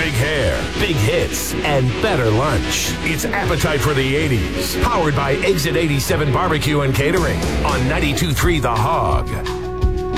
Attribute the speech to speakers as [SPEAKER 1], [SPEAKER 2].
[SPEAKER 1] big hair, big hits, and better lunch. It's Appetite for the 80s, powered by Exit 87 Barbecue and Catering on 92.3 The Hog.